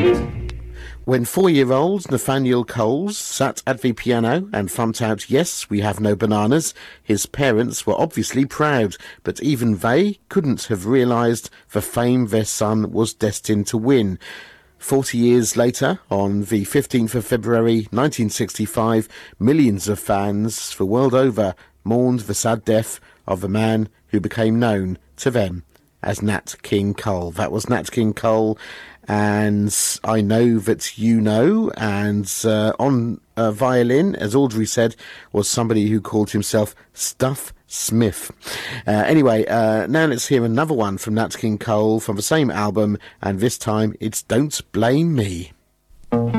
When 4-year-old Nathaniel Coles sat at the piano and thumped out, "Yes, we have no bananas," his parents were obviously proud, but even they couldn't have realised the fame their son was destined to win. 40 years later, on the 15th of February 1965, millions of fans the world over mourned the sad death of the man who became known to them as Nat King Cole. That was Nat King Cole, and I know that you know, and on violin, as Audrey said, was somebody who called himself Stuff Smith. Anyway, now let's hear another one from Nat King Cole from the same album, and this time it's Don't Blame Me.